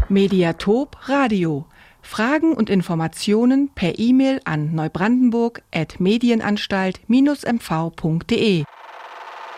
Mediatop Radio. Fragen und Informationen per E-Mail an neubrandenburg@medienanstalt-mv.de.